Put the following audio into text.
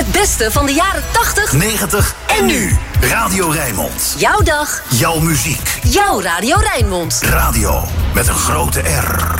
Het beste van de jaren 80, 90 en nu. Radio Rijnmond. Jouw dag, Jouw muziek. jouw Radio Rijnmond. Radio met een grote R.